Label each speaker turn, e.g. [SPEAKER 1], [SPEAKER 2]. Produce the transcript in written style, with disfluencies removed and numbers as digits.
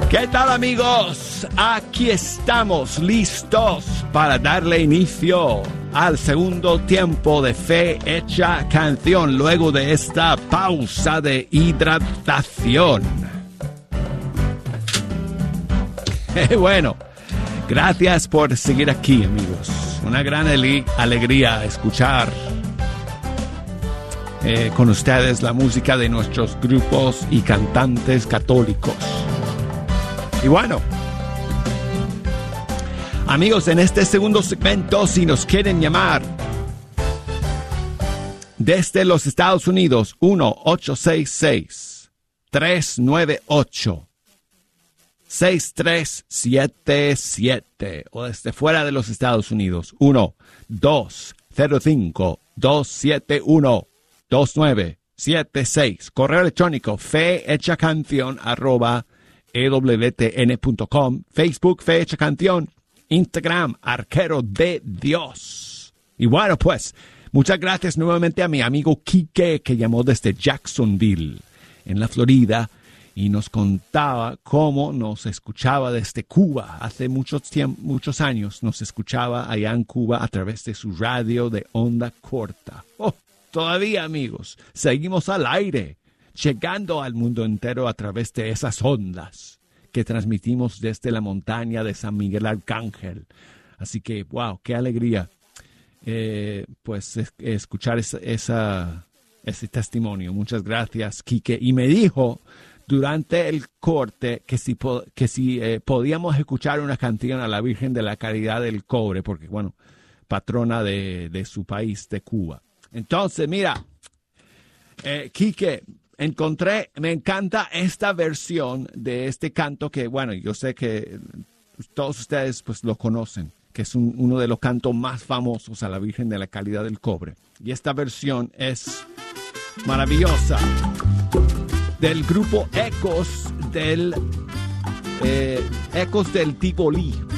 [SPEAKER 1] ¿Qué tal, amigos? Aquí estamos listos para darle inicio al segundo tiempo de Fe Hecha Canción luego de esta pausa de hidratación. Bueno, gracias por seguir aquí, amigos. Una gran alegría escuchar con ustedes la música de nuestros grupos y cantantes católicos. Y bueno, amigos, en este segundo segmento, si nos quieren llamar desde los Estados Unidos, 1-866-398-6377, o desde fuera de los Estados Unidos, 1-205-271-2976, correo electrónico fehechacancion@ewtn.com, Facebook Fe Hecha Canción, Instagram Arquero de Dios. Y bueno, pues muchas gracias nuevamente a mi amigo Quique, que llamó desde Jacksonville en la Florida y nos contaba cómo nos escuchaba desde Cuba. Hace muchos años nos escuchaba allá en Cuba a través de su radio de onda corta. Todavía, amigos, seguimos al aire, llegando al mundo entero a través de esas ondas que transmitimos desde la montaña de San Miguel Arcángel. Así que, wow, qué alegría escuchar ese testimonio. Muchas gracias, Quique. Y me dijo durante el corte que si podíamos escuchar una canción a la Virgen de la Caridad del Cobre, porque, bueno, patrona de su país, de Cuba. Entonces, mira, Quique, me encanta esta versión de este canto que, bueno, yo sé que todos ustedes pues lo conocen, que es uno de los cantos más famosos a la Virgen de la Caridad del Cobre. Y esta versión es maravillosa, del grupo Ecos del Ecos del Tivoli.